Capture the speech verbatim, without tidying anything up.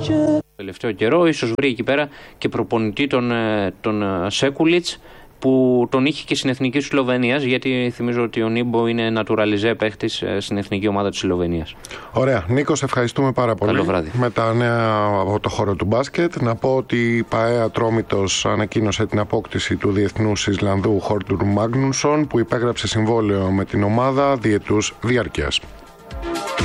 Τελευταίο καιρό ίσως βρει εκεί πέρα και προπονητή τον, τον Σέκουλιτς, που τον είχε και στην εθνική της Σλοβενίας, γιατί θυμίζω ότι ο Νίμπο είναι νατουραλιζέ παίχτης στην εθνική ομάδα της Σλοβενίας. Ωραία. Νίκο, σε ευχαριστούμε πάρα πολύ. Καλό βράδυ. Με τα νέα από το χώρο του μπάσκετ, να πω ότι η ΠΑΕ Ατρόμητος ανακοίνωσε την απόκτηση του διεθνούς Ισλανδού Χόρτουρ Μάγνουσον, που υπέγραψε συμβόλαιο με την ομάδα διετούς διαρκείας.